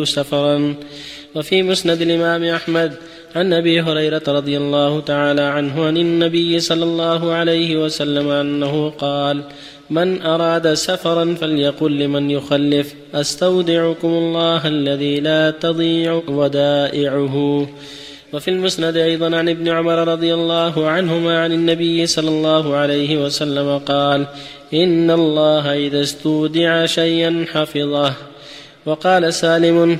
سفرا. وفي مسند الإمام أحمد عن أبي هريرة رضي الله تعالى عنه عن النبي صلى الله عليه وسلم أنه قال: من أراد سفرا فليقل لمن يخلف: أستودعكم الله الذي لا تضيع ودائعه. وفي المسند أيضا عن ابن عمر رضي الله عنهما عن النبي صلى الله عليه وسلم قال: إن الله إذا استودع شيئا حفظه. وقال سالم: